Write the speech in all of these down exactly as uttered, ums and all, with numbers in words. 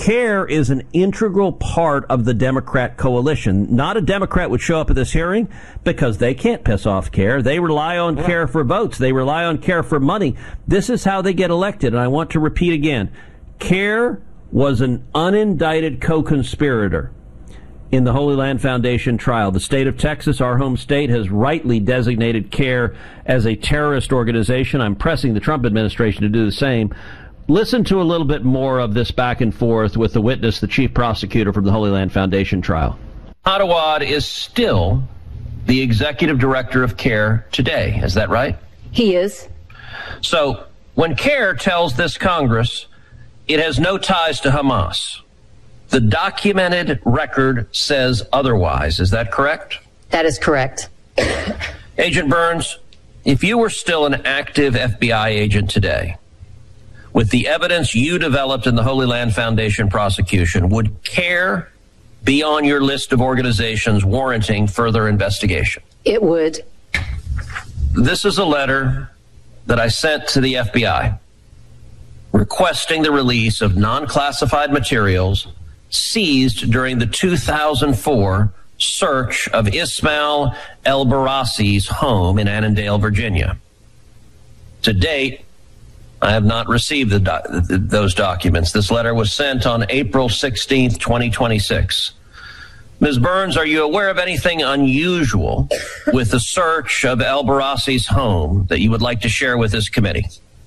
CARE is an integral part of the Democrat coalition. Not a Democrat would show up at this hearing because they can't piss off CARE. They rely on yeah. CARE for votes. They rely on CARE for money. This is how they get elected. And I want to repeat again, CARE was an unindicted co-conspirator in the Holy Land Foundation trial. The state of Texas, our home state, has rightly designated CARE as a terrorist organization. I'm pressing the Trump administration to do the same. Listen to a little bit more of this back and forth with the witness, the chief prosecutor from the Holy Land Foundation trial. Awad is still the executive director of CARE today. Is that right? He is. So when CARE tells this Congress it has no ties to Hamas, the documented record says otherwise. Is that correct? That is correct. Agent Burns, if you were still an active F B I agent today, with the evidence you developed in the Holy Land Foundation prosecution, would CARE be on your list of organizations warranting further investigation? It would. This is a letter that I sent to the F B I requesting the release of non-classified materials seized during the two thousand four search of Ismail El-Barassi's home in Annandale, Virginia. To date, I have not received the doc- those documents. This letter was sent on April sixteenth, twenty twenty-six. Miz Burns, are you aware of anything unusual with the search of El-Barassi's home that you would like to share with this committee?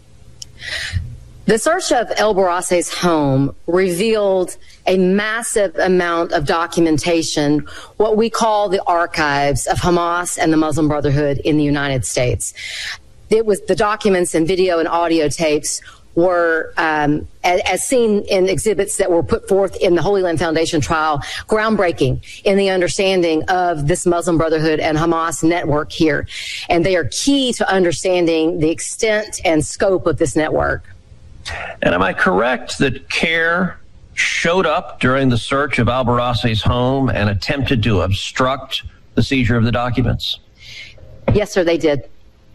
The search of El-Barassi's home revealed a massive amount of documentation, what we call the archives of Hamas and the Muslim Brotherhood in the United States. It was the documents and video and audio tapes were, um, as, as seen in exhibits that were put forth in the Holy Land Foundation trial, groundbreaking in the understanding of this Muslim Brotherhood and Hamas network here. And they are key to understanding the extent and scope of this network. And am I correct that CARE showed up during the search of Al-Barassi's home and attempted to obstruct the seizure of the documents? Yes, sir, they did.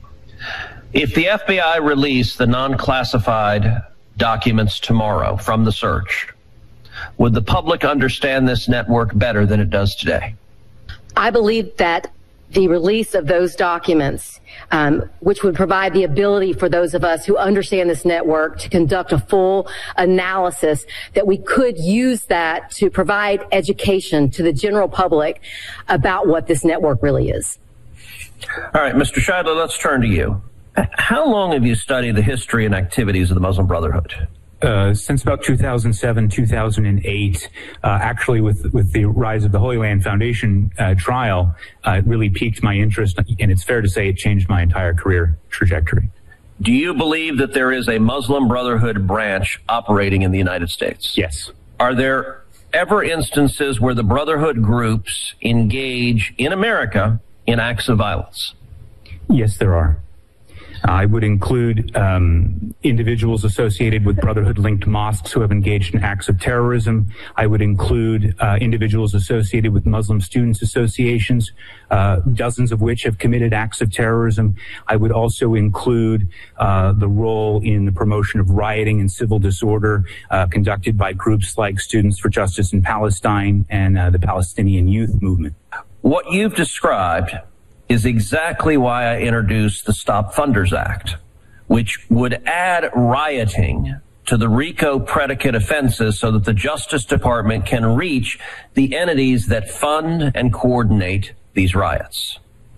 If the F B I released the non-classified documents tomorrow from the search, would the public understand this network better than it does today? I believe that the release of those documents, um, which would provide the ability for those of us who understand this network to conduct a full analysis, that we could use that to provide education to the general public about what this network really is. All right, Mister Scheidler, let's turn to you. How long have you studied the history and activities of the Muslim Brotherhood? Uh, since about two thousand seven, two thousand eight, uh, actually with with the rise of the Holy Land Foundation uh, trial, uh, it really piqued my interest, and it's fair to say it changed my entire career trajectory. Do you believe that there is a Muslim Brotherhood branch operating in the United States? Yes. Are there ever instances where the Brotherhood groups engage in America in acts of violence? Yes, there are. I would include um, individuals associated with Brotherhood-linked mosques who have engaged in acts of terrorism. I would include uh, individuals associated with Muslim students associations, uh, dozens of which have committed acts of terrorism. I would also include uh, the role in the promotion of rioting and civil disorder uh, conducted by groups like Students for Justice in Palestine and uh, the Palestinian Youth Movement. What you've described is exactly why I introduced the Stop Funders Act, which would add rioting to the RICO predicate offenses so that the Justice Department can reach the entities that fund and coordinate these riots.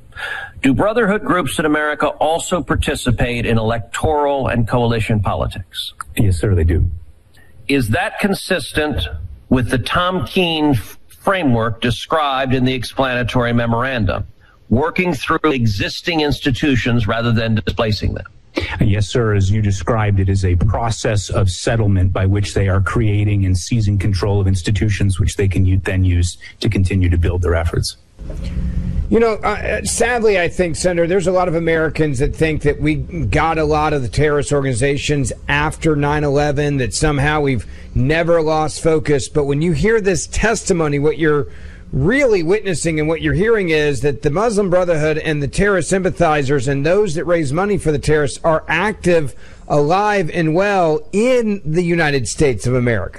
Do Brotherhood groups in America also participate in electoral and coalition politics? Yes, sir, they do. Is that consistent with the Tom Keene framework described in the explanatory memorandum, working through existing institutions rather than displacing them? Yes, sir. As you described, it is a process of settlement by which they are creating and seizing control of institutions which they can then use to continue to build their efforts. You know, uh, sadly, I think, Senator, there's a lot of Americans that think that we got a lot of the terrorist organizations after nine eleven, that somehow we've never lost focus. But when you hear this testimony, what you're really witnessing and what you're hearing is that the Muslim Brotherhood and the terrorist sympathizers and those that raise money for the terrorists are active, alive, and well in the United States of America.